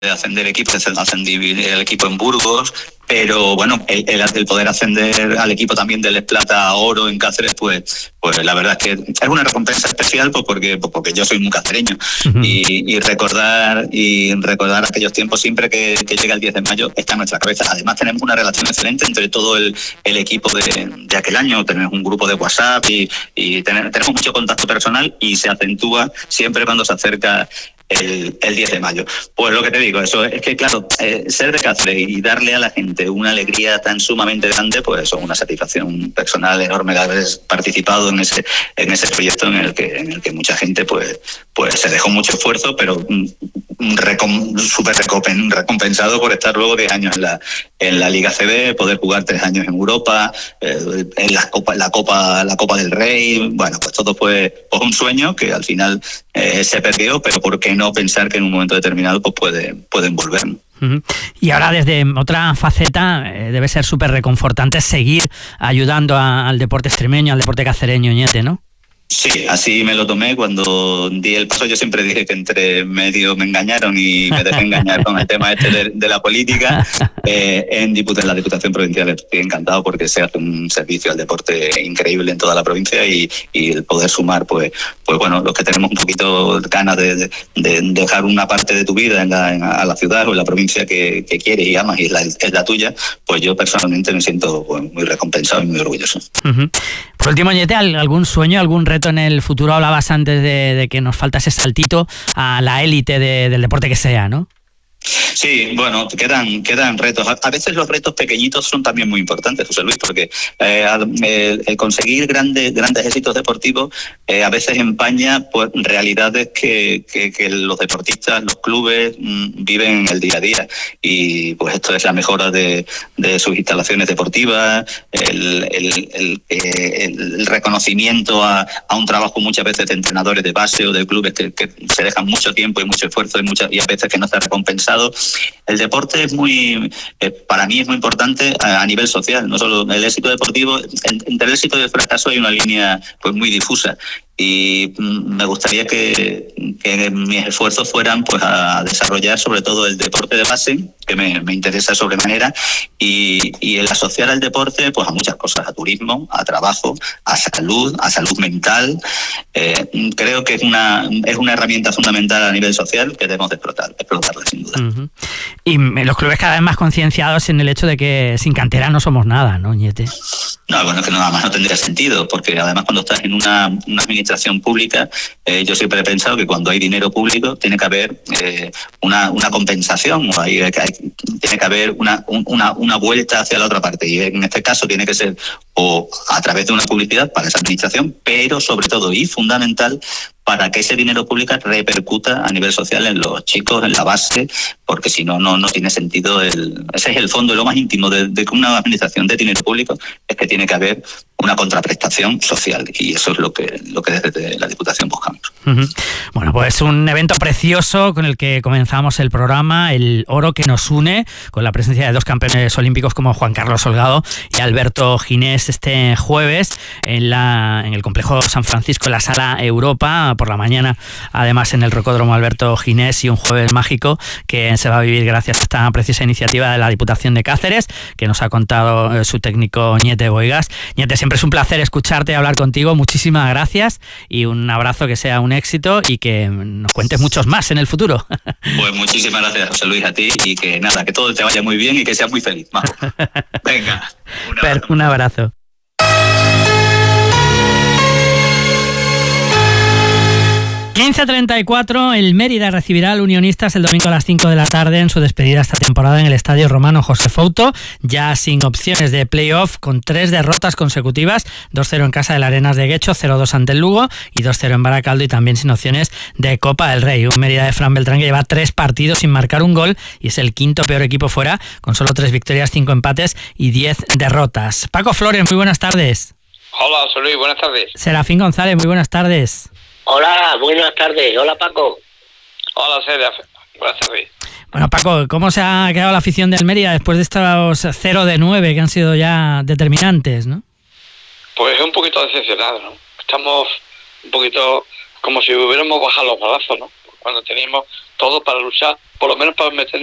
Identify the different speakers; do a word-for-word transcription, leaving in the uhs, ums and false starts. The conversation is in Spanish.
Speaker 1: ascender equipos, ascender el equipo en Burgos, pero bueno, el, el, el poder ascender al equipo también del Les Plata a oro en Cáceres, pues pues la verdad es que es una recompensa especial, pues porque pues porque yo soy muy cacereño. Uh-huh. y, y recordar y recordar aquellos tiempos siempre que, que llega el diez de mayo está en nuestra cabeza. Además tenemos una relación excelente entre todo el, el equipo de, de aquel año, tenemos un grupo de WhatsApp y, y tener, tenemos mucho contacto personal y se acentúa siempre cuando se acerca El, el diez de mayo. Pues lo que te digo, eso es que claro, eh, ser de Cáceres y darle a la gente una alegría tan sumamente grande, pues eso es una satisfacción personal enorme de haber participado en ese en ese proyecto en el que en el que mucha gente pues pues se dejó mucho esfuerzo, pero recom, súper recompensado por estar luego diez años en la en la Liga C B, poder jugar tres años en Europa, eh, en la Copa la Copa la Copa del Rey. Bueno, pues todo fue pues, un sueño que al final eh, se perdió, pero ¿por qué no pensar que en un momento determinado pues puede, pueden volver?
Speaker 2: Uh-huh. Y ahora desde otra faceta eh, debe ser súper reconfortante seguir ayudando a, al deporte extremeño, al deporte cacereño, Ñete, ¿no?
Speaker 1: Sí, así me lo tomé cuando di el paso. Yo siempre dije que entre medio me engañaron y me dejé engañar con el tema este de, de la política. Eh, en, Diput- en la Diputación Provincial estoy encantado porque se hace un servicio al deporte increíble en toda la provincia y, y el poder sumar, pues, pues bueno, los que tenemos un poquito ganas de, de, de dejar una parte de tu vida en la, en, a la ciudad o en la provincia que, que quieres y amas y es la, es la tuya, pues yo personalmente me siento pues, muy recompensado y muy orgulloso.
Speaker 2: Uh-huh. Por último, Ñete, ¿algún sueño, algún reto en el futuro? Hablabas antes de, de que nos falta ese saltito a la élite de, del deporte que sea, ¿no?
Speaker 1: Sí, bueno, quedan quedan retos. A veces los retos pequeñitos son también muy importantes, José Luis, porque eh, el, el conseguir grandes grandes éxitos deportivos eh, a veces empaña pues realidades que, que, que los deportistas, los clubes mmm, viven en el día a día. Y pues esto es la mejora de, de sus instalaciones deportivas, el, el, el, el reconocimiento a, a un trabajo muchas veces de entrenadores de base o de clubes que, que se dejan mucho tiempo y mucho esfuerzo y, muchas, y a veces que no está recompensado. El deporte es muy, eh, para mí es muy importante a, a nivel social, no solo el éxito deportivo, entre el éxito y el fracaso hay una línea pues muy difusa. Y me gustaría que, que mis esfuerzos fueran pues a desarrollar sobre todo el deporte de base, que me, me interesa sobremanera, y, y el asociar al deporte pues a muchas cosas, a turismo, a trabajo, a salud, a salud mental. Eh, creo que es una es una herramienta fundamental a nivel social que debemos de explotar, explotarla sin duda.
Speaker 2: Uh-huh. Y los clubes cada vez más concienciados en el hecho de que sin cantera no somos nada, ¿no, Ñete?
Speaker 1: No, bueno, es que nada más no tendría sentido, porque además cuando estás en una, una administración pública, eh, yo siempre he pensado que cuando hay dinero público tiene que haber eh, una, una compensación, o hay, hay, tiene que haber una, una, una vuelta hacia la otra parte, y en este caso tiene que ser o a través de una publicidad para esa administración, pero sobre todo y fundamental para que ese dinero público repercuta a nivel social en los chicos, en la base, porque si no, no, no tiene sentido. El, ese es el fondo, lo más íntimo de, de que una administración de dinero público es que tiene que haber una contraprestación social, y eso es lo que lo que desde la Diputación buscamos.
Speaker 2: Uh-huh. Bueno, pues un evento precioso con el que comenzamos el programa, el oro que nos une, con la presencia de dos campeones olímpicos como Juan Carlos Holgado y Alberto Ginés este jueves en, la, en el complejo San Francisco, en la Sala Europa, por la mañana, además en el Rocódromo Alberto Ginés, y un jueves mágico que se va a vivir gracias a esta preciosa iniciativa de la Diputación de Cáceres, que nos ha contado eh, su técnico Ñete Boigas. Ñete, siempre es un placer escucharte y hablar contigo. Muchísimas gracias y un abrazo, que sea un éxito y que nos cuentes muchos más en el futuro.
Speaker 1: Pues muchísimas gracias, José Luis, a ti, y que nada, que todo te vaya muy bien y que seas muy feliz. Majo. Venga, un abrazo.
Speaker 2: Un abrazo. quince treinta y cuatro, el Mérida recibirá al Unionistas el domingo a las cinco de la tarde en su despedida esta temporada en el Estadio Romano José Fouto, ya sin opciones de playoff, con tres derrotas consecutivas, dos cero en casa del Arenas de Guecho, cero dos ante el Lugo y dos cero en Baracaldo, y también sin opciones de Copa del Rey. Un Mérida de Fran Beltrán que lleva tres partidos sin marcar un gol y es el quinto peor equipo fuera, con solo tres victorias, cinco empates y diez derrotas. Paco Flores, muy buenas tardes.
Speaker 3: Hola, José Luis, buenas tardes.
Speaker 2: Serafín González, muy buenas tardes.
Speaker 4: Hola, buenas tardes. Hola, Paco.
Speaker 3: Hola, Seraf. Buenas tardes.
Speaker 2: Bueno, Paco, ¿cómo se ha quedado la afición del Mérida después de estos cero de nueve que han sido ya determinantes, no?
Speaker 3: Pues un poquito decepcionado, ¿no? Estamos un poquito como si hubiéramos bajado los balazos, ¿no? Cuando teníamos todo para luchar, por lo menos para meter